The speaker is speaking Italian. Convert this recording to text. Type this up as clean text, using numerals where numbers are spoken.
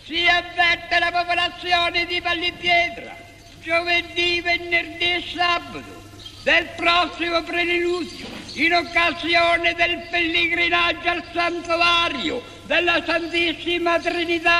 Si avverte la popolazione di Vallipietra, giovedì, venerdì e sabato del prossimo preludio, in occasione del pellegrinaggio al santuario della Santissima Trinità